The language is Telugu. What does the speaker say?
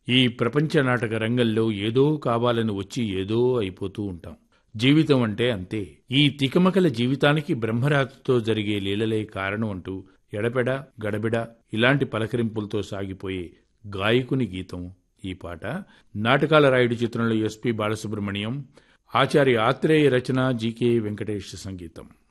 ఈ ప్రపంచ నాటక రంగంలో ఏదో కావాలని వచ్చి ఏదో అయిపోతూ ఉంటాం. జీవితం అంటే అంతే. ఈ తికమకల జీవితానికి బ్రహ్మరాతితో జరిగే లీలలే కారణం అంటూ ఎడపెడ గడబిడ ఇలాంటి పలకరింపులతో సాగిపోయే గాయకుని గీతం ఈ పాట. నాటకాల రాయుడు చిత్రంలో ఎస్పి బాలసుబ్రహ్మణ్యం, ఆచార్య ఆత్రేయ రచన, జీకే వెంకటేష్ సంగీతం.